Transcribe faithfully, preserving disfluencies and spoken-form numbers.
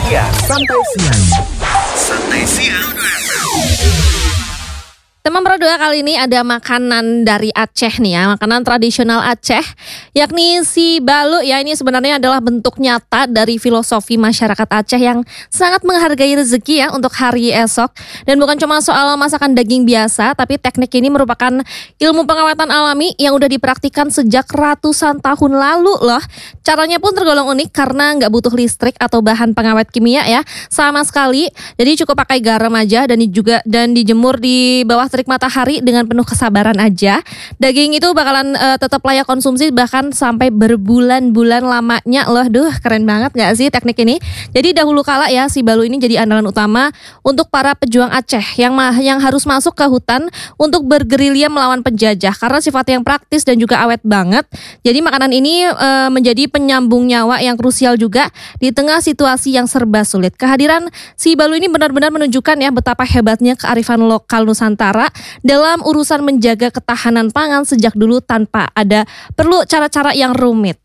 Iya, santai siang. Santai siang. Teman Berdua kali ini ada makanan dari Aceh nih ya, makanan tradisional Aceh, yakni si balu ya. Ini sebenarnya adalah bentuk nyata dari filosofi masyarakat Aceh yang sangat menghargai rezeki ya untuk hari esok. Dan bukan cuma soal masakan daging biasa, tapi teknik ini merupakan ilmu pengawetan alami yang udah dipraktikkan sejak ratusan tahun lalu loh. Caranya pun tergolong unik karena nggak butuh listrik atau bahan pengawet kimia ya, sama sekali. Jadi cukup pakai garam aja dan juga dan dijemur di bawah terik matahari dengan penuh kesabaran aja. Daging itu bakalan uh, tetap layak konsumsi bahkan sampai berbulan-bulan lamanya loh. Duh, keren banget gak sih teknik ini? Jadi dahulu kala ya si balu ini jadi andalan utama untuk para pejuang Aceh yang mah yang harus masuk ke hutan untuk bergerilya melawan penjajah karena sifatnya yang praktis dan juga awet banget. Jadi makanan ini uh, menjadi penyambung nyawa yang krusial juga di tengah situasi yang serba sulit. Kehadiran si balu ini benar-benar menunjukkan ya betapa hebatnya kearifan lokal Nusantara dalam urusan menjaga ketahanan pangan sejak dulu tanpa ada perlu cara-cara yang rumit.